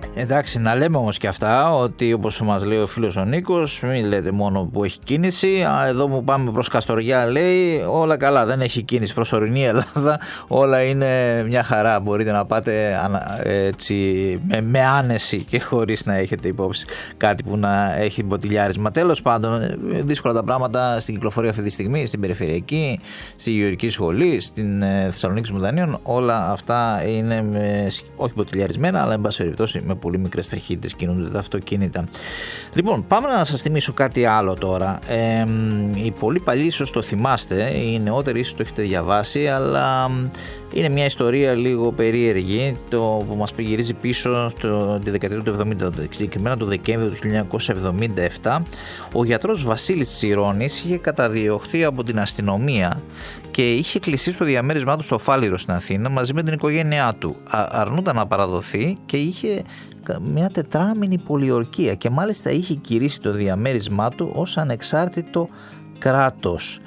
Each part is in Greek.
Εντάξει, να λέμε όμως και αυτά, ότι όπως μας λέει ο φίλος ο Νίκος, μην λέτε μόνο που έχει κίνηση. Εδώ που πάμε προς Καστοριά λέει όλα καλά, δεν έχει κίνηση. Προσωρινή Ελλάδα, όλα είναι μια χαρά. Μπορείτε να πάτε έτσι με άνεση και χωρίς να έχετε υπόψη κάτι που να έχει μποτιλιάρισμα. Τέλος πάντων, δύσκολα τα πράγματα στην κυκλοφορία αυτή τη στιγμή, στην περιφερειακή, στη γεωργική σχολή, στην Θεσσαλονίκη Μουδανίων. Όλα αυτά είναι όχι μποτιλιαρισμένα, αλλά εν πάση περιπτώσει με πολύ μικρές ταχύτητες κινούνται τα αυτοκίνητα. Λοιπόν, πάμε να σας θυμίσω κάτι άλλο τώρα. Οι πολύ παλιοί ίσως το θυμάστε, οι νεότεροι ίσως το έχετε διαβάσει, αλλά είναι μια ιστορία λίγο περίεργη, το που μας γυρίζει πίσω τη δεκαετία του 70, συγκεκριμένα το Δεκέμβριο του 1977. Ο γιατρός Βασίλης Τσιρώνης είχε καταδιωχθεί από την αστυνομία και είχε κλειστεί στο διαμέρισμά του στο Φάληρο στην Αθήνα μαζί με την οικογένειά του. Αρνούταν να παραδοθεί και είχε μια τετράμινη πολιορκία και μάλιστα είχε κηρύσει το διαμέρισμά του ως ανεξάρτητο κράτος.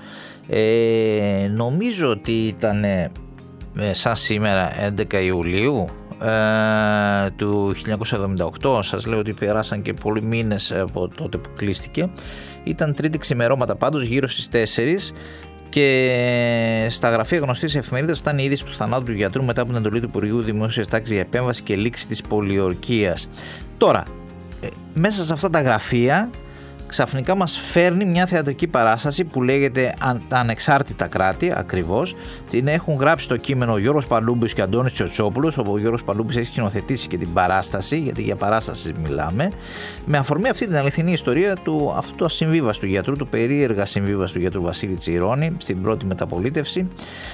Νομίζω ότι ήταν σαν σήμερα 11 Ιουλίου του 1978, σας λέω ότι περάσαν και πολλοί μήνες από τότε που κλείστηκε. Ήταν τρίτη ξημερώματα πάντως, γύρω στις 4, και στα γραφεία γνωστής εφημερίδας φτάνει η είδηση του θανάτου του γιατρού μετά από την εντολή του Υπουργείου Δημόσιας Τάξης για επέμβαση και λήξη της πολιορκίας. Τώρα, μέσα σε αυτά τα γραφεία ξαφνικά μας φέρνει μια θεατρική παράσταση που λέγεται «Τα ανεξάρτητα κράτη», ακριβώς. Την έχουν γράψει το κείμενο ο Γιώργος Παλούμπης και ο Αντώνης Τσιοτσόπουλος, όπου ο Γιώργος Παλούμπης έχει σκηνοθετήσει και την παράσταση, γιατί για παράσταση μιλάμε, με αφορμή αυτή την αληθινή ιστορία του αυτού του ασυμβίβαστου γιατρού, του περίεργα συμβίβαστου γιατρού Βασίλη Τσιρώνη, στην πρώτη μεταπολίτευση.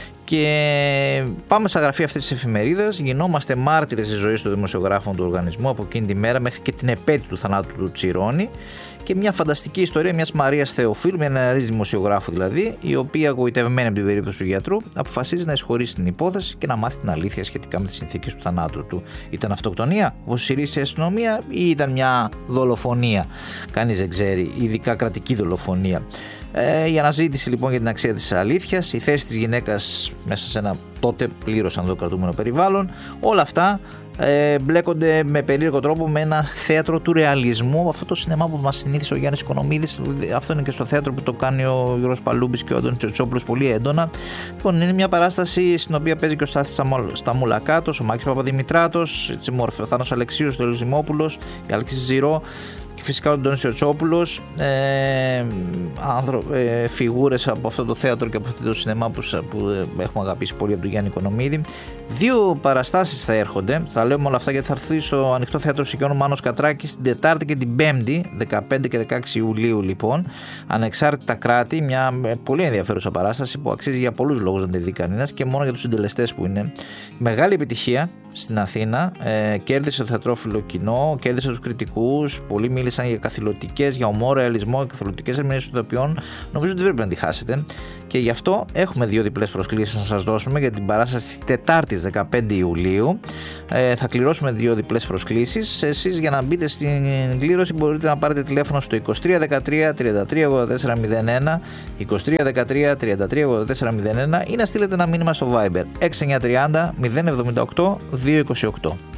Και πάμε στα γραφεία αυτής της εφημερίδας, γινόμαστε μάρτυρες της ζωής των δημοσιογράφων του οργανισμού από εκείνη τη μέρα μέχρι και την επέτειο του θανάτου του Τσιρώνη, και μια φανταστική ιστορία μιας Μαρίας Θεοφίλου, μια νεαρής δημοσιογράφου δηλαδή, η οποία, εγωιτευμένη από την περίπτωση του γιατρού, αποφασίζει να εισχωρήσει την υπόθεση και να μάθει την αλήθεια σχετικά με τις συνθήκες του θανάτου του. Ήταν αυτοκτονία, όπως ισχυρίστηκε η αστυνομία, ή ήταν μια δολοφονία? Κανείς δεν ξέρει, ειδικά κρατική δολοφονία. Η αναζήτηση λοιπόν για την αξία της αλήθειας, η θέση της γυναίκας μέσα σε ένα τότε πλήρως ανδοκρατούμενο περιβάλλον, όλα αυτά μπλέκονται με περίεργο τρόπο με ένα θέατρο του ρεαλισμού, αυτό το σινεμά που μας συνήθισε ο Γιάννης Οικονομίδης. Αυτό είναι και στο θέατρο που το κάνει ο Γιώργος Παλούμπης και ο Αντώνης Τσιοτσόπουλος πολύ έντονα. Λοιπόν, είναι μια παράσταση στην οποία παίζει και ο Στάθης Σταμουλακάτος, ο Μάκης Παπαδημητράτος, ο Θάνος Αλεξίος, ο Δημόπουλος, η Αλέξη Ζηρό, και φυσικά ο Αντώνης Τσιοτσόπουλος, φιγούρες από αυτό το θέατρο και από αυτό το σινεμά που έχουμε αγαπήσει πολύ από τον Γιάννη Οικονομίδη. 2 παραστάσεις θα έρχονται, θα λέμε όλα αυτά γιατί θα έρθει στο Ανοιχτό Θέατρο Σικιών ο Μάνος Κατράκης την Τετάρτη και την Πέμπτη, 15 και 16 Ιουλίου λοιπόν. Ανεξάρτητα κράτη, μια πολύ ενδιαφέρουσα παράσταση που αξίζει για πολλούς λόγους να τη δει κανένας και μόνο για τους συντελεστές που είναι. Μεγάλη επιτυχία στην Αθήνα, κέρδισε το θεατρόφιλο κοινό, κέρδισε τους κριτικούς, πολλοί μίλησαν για καθηλωτικές, για ομό, ρεαλισμό και καθηλωτικές ερμηνείες των ηθοποιών. Νομίζω ότι δεν πρέπει να τη χάσετε. Και γι' αυτό έχουμε 2 διπλές προσκλήσεις να σας δώσουμε για την παράσταση της Τετάρτης 15 Ιουλίου. Θα κληρώσουμε 2 διπλές προσκλήσεις. Εσείς για να μπείτε στην κλήρωση μπορείτε να πάρετε τηλέφωνο στο 2313 338401, 2313 338401 ή να στείλετε ένα μήνυμα στο Viber 6930 078 228.